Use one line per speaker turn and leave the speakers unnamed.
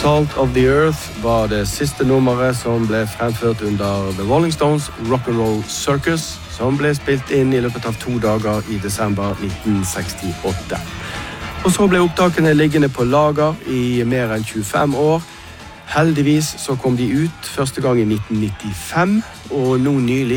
Salt of the Earth var det siste nummeret som ble fremført under The Rolling Stones Rock'n'Roll Circus, som ble spilt inn i løpet av 2 dager i desember 1968. Og så ble opptakene liggende på lager i mer enn 25 år. Heldigvis så kom de ut første gang i 1995, og nå nylig